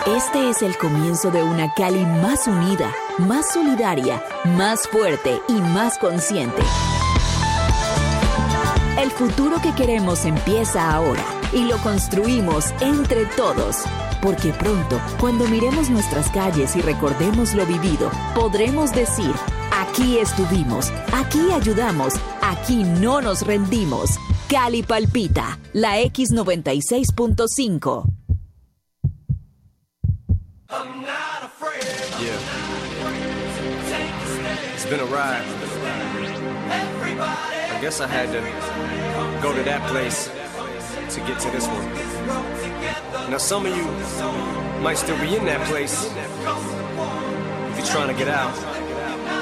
Este es el comienzo de una Cali más unida, más solidaria, más fuerte y más consciente. El futuro que queremos empieza ahora y lo construimos entre todos. Porque pronto, cuando miremos nuestras calles y recordemos lo vivido, podremos decir, aquí estuvimos, aquí ayudamos, aquí no nos rendimos. Cali palpita, la X96.5. Yeah. It's been a ride. I guess I had to go to that place to get to this one. Now some of you might still be in that place if you're trying to get out.